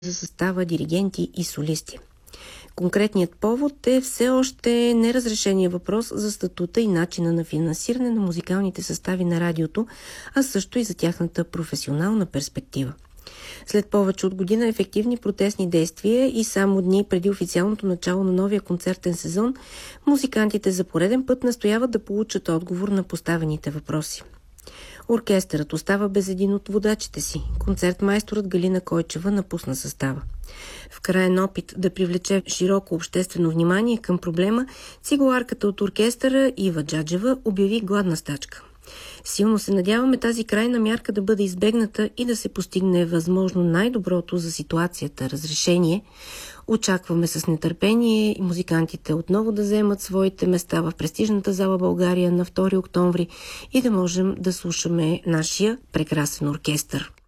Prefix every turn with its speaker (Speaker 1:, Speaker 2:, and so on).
Speaker 1: за състава, диригенти и солисти. Конкретният повод е все още неразрешения въпрос за статута и начина на финансиране на музикалните състави на радиото, а също и за тяхната професионална перспектива. След повече от година ефективни протестни действия и само дни преди официалното начало на новия концертен сезон, музикантите за пореден път настояват да получат отговор на поставените въпроси. Оркестърът остава без един от водачите си. Концертмайсторът Галина Койчева напусна състава. В краен опит да привлече широко обществено внимание към проблема, цигуларката от оркестъра Ива Джаджева обяви гладна стачка. Силно се надяваме тази крайна мярка да бъде избегната и да се постигне възможно най-доброто за ситуацията разрешение. Очакваме с нетърпение музикантите отново да вземат своите места в престижната зала България на 2 октомври и да можем да слушаме нашия прекрасен оркестър.